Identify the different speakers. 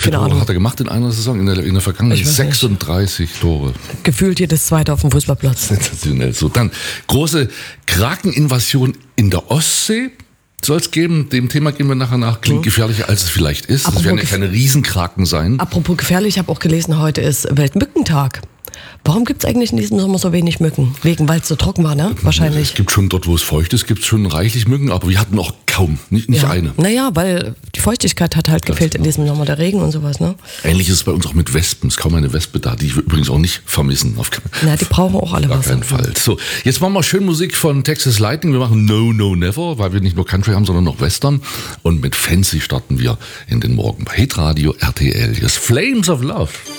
Speaker 1: viele
Speaker 2: Keine
Speaker 1: Tore
Speaker 2: Ahnung.
Speaker 1: hat er gemacht in einer Saison? In der vergangenen
Speaker 2: Ich weiß nicht.
Speaker 1: 36 Tore.
Speaker 2: Gefühlt jedes zweite auf dem Fußballplatz.
Speaker 1: Sensationell. So, dann große Krakeninvasion in der Ostsee. Soll es geben, dem Thema gehen wir nachher nach. Klingt gefährlicher, als es vielleicht ist. Es werden ja keine Riesenkraken sein.
Speaker 2: Apropos gefährlich, ich habe auch gelesen, heute ist Weltmückentag. Warum gibt es eigentlich in diesem Sommer so wenig Mücken? Weil es so trocken war, ne? Wahrscheinlich.
Speaker 1: Es gibt schon dort, wo es feucht ist, gibt es schon reichlich Mücken, aber wir hatten auch kaum, nicht
Speaker 2: ja.
Speaker 1: eine.
Speaker 2: Naja, weil die Feuchtigkeit hat halt gefehlt in diesem Sommer, der Regen und sowas, ne?
Speaker 1: Ähnlich ist es bei uns auch mit Wespen. Es ist kaum eine Wespe da, die ich übrigens auch nicht vermissen.
Speaker 2: Na, die brauchen auch alle
Speaker 1: gar
Speaker 2: Wasser.
Speaker 1: keinen Fall. So, jetzt machen wir schön Musik von Texas Lightning. Wir machen No, No, Never, weil wir nicht nur Country haben, sondern noch Western. Und mit Fancy starten wir in den Morgen bei Hitradio RTL. Hier ist Flames of Love.